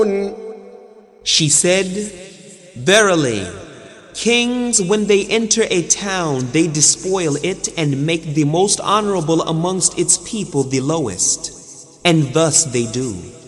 She said, Verily, kings, when they enter a town, they despoil it and make the most honorable amongst its people the lowest. And thus they do.